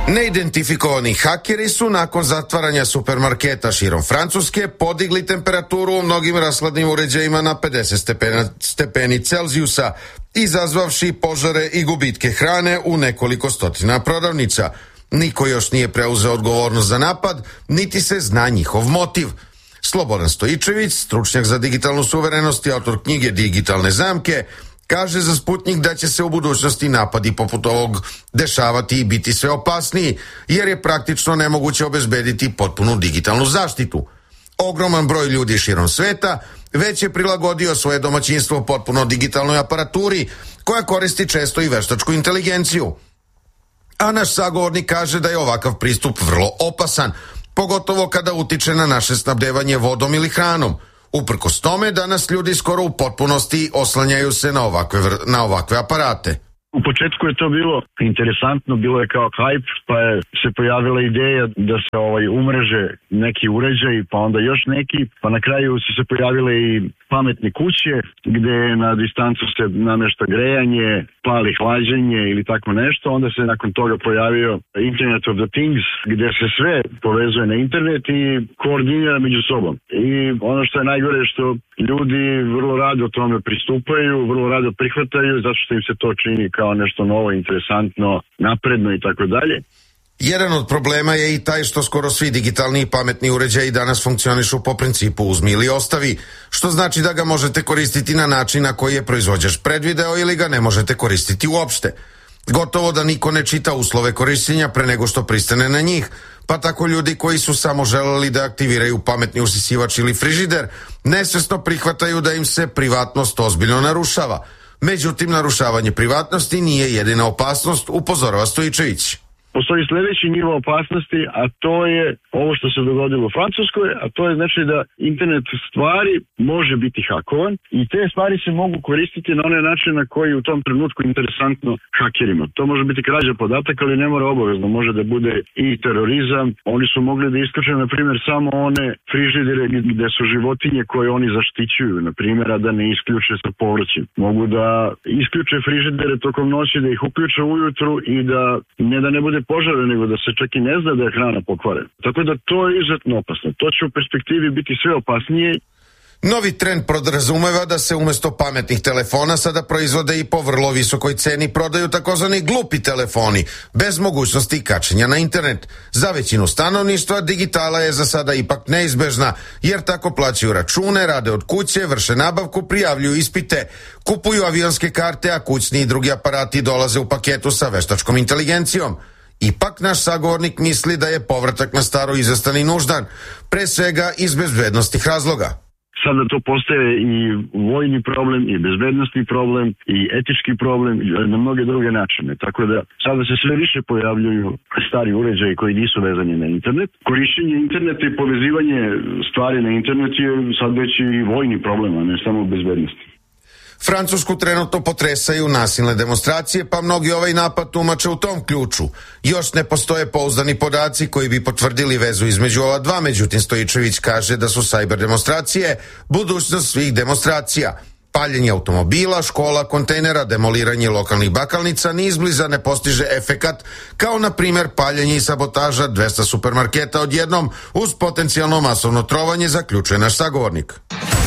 Neidentifikovani hakeri su nakon zatvaranja supermarketa širom Francuske podigli temperaturu u mnogim rashladnim uređajima na 50 stepeni Celzijusa, izazvavši požare i gubitke hrane u nekoliko stotina prodavnica. Niko još nije preuzeo odgovornost za napad, niti se zna njihov motiv. Slobodan Stojičević, stručnjak za digitalnu suverenost i autor knjige Digitalne zamke, kaže za Sputnik da će se u budućnosti napadi poput ovog dešavati i biti sve opasniji, jer je praktično nemoguće obezbediti potpunu digitalnu zaštitu. Ogroman broj ljudi širom sveta već je prilagodio svoje domaćinstvo potpuno digitalnoj aparaturi, koja koristi često i veštačku inteligenciju. A naš sagovornik kaže da je ovakav pristup vrlo opasan, pogotovo kada utiče na naše snabdevanje vodom ili hranom. Uprkos tome, danas ljudi skoro u potpunosti oslanjaju se na ovakve aparate. U početku je to bilo interesantno, bilo je kao hype, pa je se pojavila ideja da se umreže neki uređaj, pa onda još neki, pa na kraju su se pojavile i pametne kuće gde na distancu se namešta grejanje, pali hlađenje ili tako nešto, onda se nakon toga pojavio Internet of the Things gde se sve povezuje na internet i koordinira među sobom. I ono što je najgore je što ljudi vrlo rado tome pristupaju, vrlo rado prihvataju zato što im se to čini kao nešto novo, interesantno, napredno i tako dalje. Jedan od problema je i taj što skoro svi digitalni i pametni uređaji danas funkcionišu po principu uzmi ili ostavi, što znači da ga možete koristiti na način na koji je proizvođač predvideo ili ga ne možete koristiti uopšte. Gotovo da niko ne čita uslove korišćenja pre nego što pristane na njih, pa tako ljudi koji su samo želeli da aktiviraju pametni usisivač ili frižider, nesvesno prihvataju da im se privatnost ozbiljno narušava. Međutim, narušavanje privatnosti nije jedina opasnost, upozorava Stojičević. Postoji sljedeći nivo opasnosti, a to je ovo što se dogodilo u Francuskoj, a to je znači da internet stvari može biti hakovan i te stvari se mogu koristiti na onaj način na koji je u tom trenutku interesantno hakerima. To može biti krađa podataka, ali ne mora obavezno, može da bude i terorizam. Oni su mogli da isključe, na primjer, samo one frižidere gde su životinje koje oni zaštićuju, na primjer, a da ne isključe sa povrćem. Mogu da isključe frižidere tokom noći, da ih uključe ujutru i da ne bude požare, nego da se čak i ne zna da je hrana pokvarena. Tako da to je izuzetno opasno. To će u perspektivi biti sve opasnije. Novi trend podrazumeva da se umesto pametnih telefona sada proizvode i po vrlo visokoj ceni prodaju takozvani glupi telefoni, bez mogućnosti kačenja na internet. Za većinu stanovništva digitala je za sada ipak neizbežna, jer tako plaćaju račune, rade od kuće, vrše nabavku, prijavljuju ispite, kupuju avionske karte, a kućni i drugi aparati dolaze u paketu sa veštačkom inteligencijom. Ipak naš sagovornik misli da je povratak na staro izvestan i nuždan, pre svega iz bezbednostnih razloga. Sada to postaje i vojni problem, i bezbednostni problem, i etički problem, na mnoge druge načine. Tako da sada se sve više pojavljuju stari uređaji koji nisu vezani na internet. Korišćenje interneta i povezivanje stvari na internet je sad već i vojni problem, a ne samo bezbednosti. Francusku trenutno potresaju nasilne demonstracije, pa mnogi ovaj napad tumače u tom ključu. Još ne postoje pouzdani podaci koji bi potvrdili vezu između ova dva, međutim Stojičević kaže da su sajber demonstracije budućnost svih demonstracija. Paljenje automobila, škola, kontejnera, demoliranje lokalnih bakalnica ni izbliza ne postiže efekat, kao na primjer paljenje i sabotaža 200 supermarketa odjednom uz potencijalno masovno trovanje, zaključuje naš sagovornik.